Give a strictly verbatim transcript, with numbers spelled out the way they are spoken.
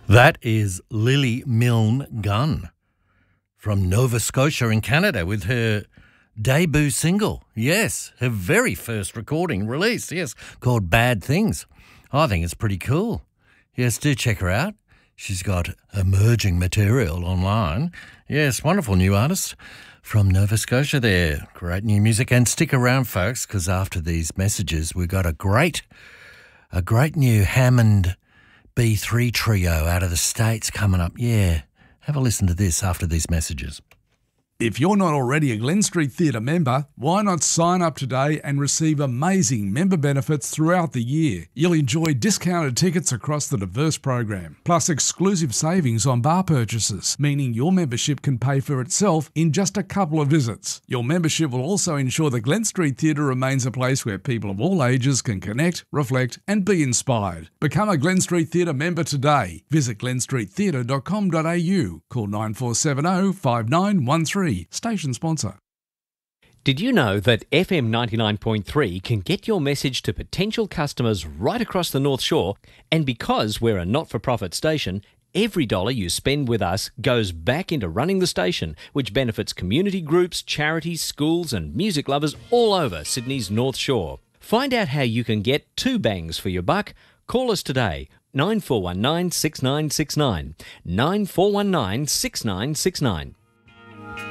That is Lily Milne Gunn from Nova Scotia in Canada with her debut single. Yes, her very first recording released, yes, called Bad Things. I think it's pretty cool. Yes, do check her out. She's got emerging material online. Yes, wonderful new artist from Nova Scotia there. Great new music. And stick around, folks, because after these messages, we've got a great, a great new Hammond B three trio out of the States coming up. Yeah, have a listen to this after these messages. If you're not already a Glen Street Theatre member, why not sign up today and receive amazing member benefits throughout the year? You'll enjoy discounted tickets across the diverse program, plus exclusive savings on bar purchases, meaning your membership can pay for itself in just a couple of visits. Your membership will also ensure the Glen Street Theatre remains a place where people of all ages can connect, reflect and be inspired. Become a Glen Street Theatre member today. Visit glen street theatre dot com dot a u. Call nine four seven zero, five nine one three. Station sponsor. Did you know that F M ninety-nine point three can get your message to potential customers right across the North Shore? And because we're a not-for-profit station, every dollar you spend with us goes back into running the station, which benefits community groups, charities, schools and music lovers all over Sydney's North Shore. Find out how you can get two bangs for your buck. Call us today, nine four one nine, six nine six nine, nine four one nine, six nine six nine.